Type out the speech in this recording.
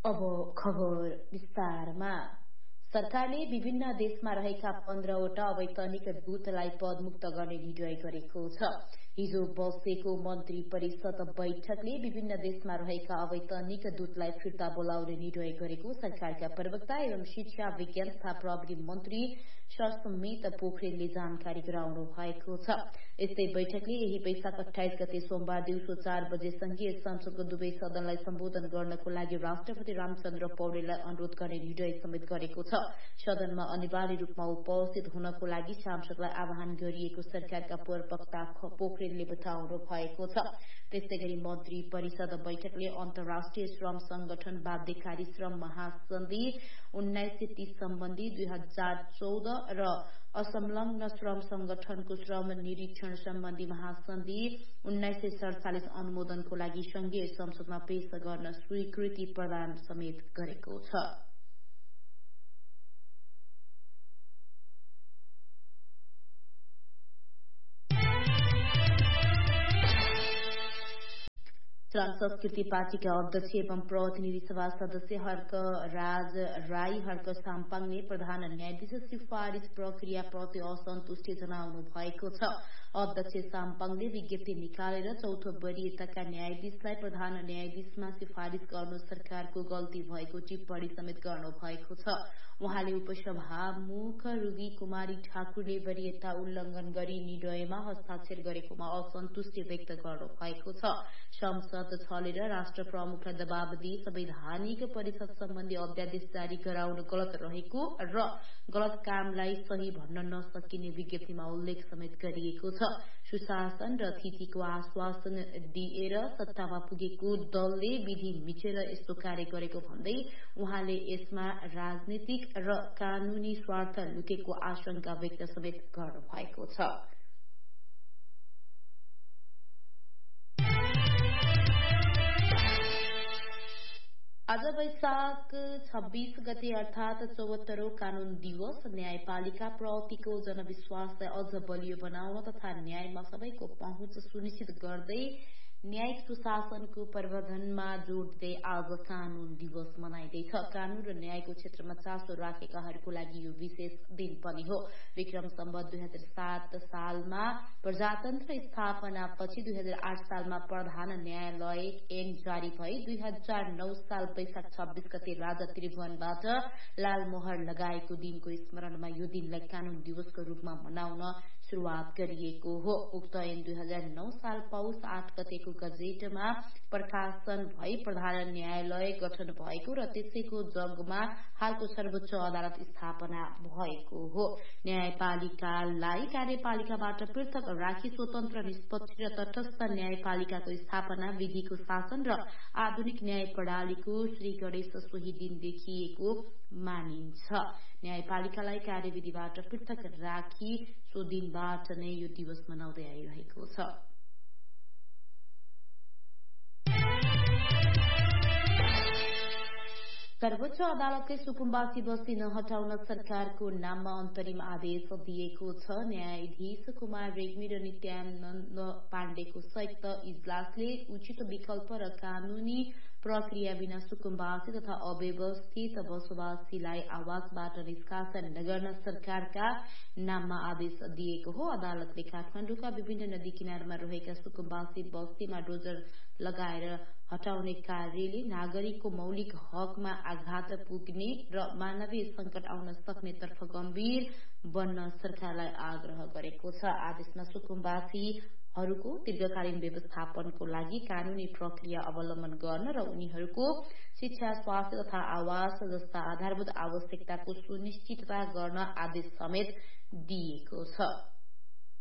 अब खबर विस्तारमा। सरकारले विभिन्न देशमा रहेका 15वटा अवैतनिक दूतलाई पदमुक्त गर्ने निर्णय गरेको छ। हिजो बसेको मन्त्री परिषद बैठकले विभिन्न देशमा रहेका अवैतनिक दूतलाई फिर्ता बोलाउने निर्णय गरेको सरकारका प्रवक्ता एवं शिक्षा विज्ञान तथा प्रविधि मन्त्री समेत पोखरेलले जानकारी गराउनु भएको छ। यस्तै बैठकले यही वैशाख 28 गते सोमबार दिउँसो 4 बजे संघीय संसदको दुवै सदनलाई सम्बोधन गर्नको लागि राष्ट्रपति रामचन्द्र पौडेललाई अनुरोध गर्ने निर्णय समेत गरेको छ। सदनमा अनिवार्य रूपमा उपस्थित हुनको लागि सांसदलाई आह्वान गरिएको सरकारका प्रवक्ता पोखरेलले बताउनु भएको छ। त्यस्तै गरी मन्त्री परिषद बैठकले अन्तर्राष्ट्रिय श्रम संगठन बाध्यकारी श्रम महासन्धि 1930 सम्बन्धी 2014 र असंलग्न श्रम संगठनको श्रम निरीक्षण सम्बन्धी महासन्धि 1947 अनुमोदनको लागि संघीय संसदमा पेश गर्न स्वीकृति प्रदान समेत गरेको छ। श्रम संस्कृति पार्टीका अध्यक्ष एवं प्रतिनिधि सभा सदस्य हर्क राज राई हर्क साम्पाङले प्रधान न्यायाधीश सिफारिश प्रक्रिया प्रति असन्तुष्टि जनाउनु भएको छ। अध्यक्ष साम्पाङले विज्ञप्ति निकालेर चौथो वरियताका न्यायाधीशलाई प्रधान न्यायाधीशमा सिफारिश गर्नु सरकारको गल्ती भएको टिप्पणी समेत गर्नु भएको छ। उहाँले उपसभामुख रुगी कुमारी ठाकुरले वरियता उल्लंघन गरी निर्णयमा हस्ताक्षर गरेकोमा असन्तुष्टि व्यक्त गर्नु भएको छ। संसद छलेर राष्ट्र प्रमुखलाई दबाव दिई संवैधानिक परिषद सम्बन्धी अध्यादेश जारी गराउन गलत रहेको र गलत कामलाई सही भन्न नसकिने विज्ञप्तिमा उल्लेख समेत गरिएको छ। सुशासन र स्थितिको आश्वासन दिएर सत्तामा पुगेको दलले विधि मिचेर यस्तो कार्य गरेको भन्दै उहाँले यसमा राजनीतिक र कानूनी स्वार्थ लुकेको आशंका व्यक्त समेत गर्नु भएको छ। आज वैशाख 26 गते अर्थात 74औं कानून दिवस न्यायपालिका प्रतिको जनविश्वासलाई अझ बलियो बनाउन तथा न्यायमा सबैको पहुँच सुनिश्चित गर्दै न्यायिक सुशासनको प्रवर्धनमा जोड़ दिँदै आज कानून दिवस मनाइँदैछ। कानून र न्यायको क्षेत्रमा चासो राखेकाहरूको लागि यो विशेष दिन पनि हो। विक्रम सम्वत 2007 सालमा प्रजातन्त्र स्थापनापछि 2008 सालमा प्रधान न्यायालय ऐन जारी भई 2009 साल वैशाख 26 गते राजा त्रिभुवनबाट लालमोहर लगाएको दिनको स्मरणमा यो दिनलाई कानून दिवसको रूपमा मनाउन शुरूआत गरिएको हो। उक्त ऐन 2009 साल पौष 8 गतेको गजेटमा प्रकाशन भई प्रधान न्यायालय गठन भएको र त्यसैको जगमा हालको सर्वोच्च अदालत स्थापना भएको हो। न्यायपालिकालाई कार्यपालिकाबाट पृथक राखी स्वतन्त्र निष्पक्ष र तटस्थ न्यायपालिकाको स्थापना विधिको शासन र आधुनिक न्याय प्रणालीको श्री गणेश सोही दिन देखिएको मानिन्छ। न्यायपालिकालाई कार्यविधिबाट पृथक राखी सो दिनबाट नै यो दिवस मनाउँदै आइरहेको छ। सर्वोच्च अदालतले सुकुम्बासी बस्ती नहटाउन सरकारको नाममा अन्तरिम आदेश दिएको छ। न्यायाधीश कुमार रेग्मी र नित्यानन्द पाण्डेको संयुक्त इजलासले उचित विकल्प र कानूनी प्रक्रिया बिना सुकुम्बासी तथा अव्यवस्थित बसोबासीलाई आवासबाट निष्कासन नगर्न सरकारका नाममा आदेश दिएको हो। अदालतले काठमाडौँका विभिन्न नदी किनारमा रहेका सुकुम्बासी बस्तीमा डोजर लगाएर हटाउने कार्यले नागरिकको मौलिक हकमा आघात पुग्ने र मानवीय संकट आउन सक्ने तर्फ गम्भीर बन्न सरकारलाई आग्रह गरेको छ। आदेशमा सुकुम्बासीहरूको दीर्घकालीन व्यवस्थापनको लागि कानूनी प्रक्रिया अवलम्बन गर्न र उनीहरूको शिक्षा, स्वास्थ्य तथा आवास जस्ता आधारभूत आवश्यकताको सुनिश्चितता गर्न आदेश समेत दिएको छ।